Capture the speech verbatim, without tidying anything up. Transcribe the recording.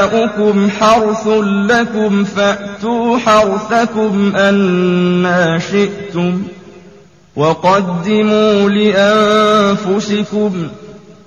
نِسَاؤُكُمْ حَرْثٌ لَّكُمْ فَأْتُوا حَرْثَكُمْ أَنَّىٰ شِئْتُمْ ۖ وَقَدِّمُوا لِأَنفُسِكُمْ ۚ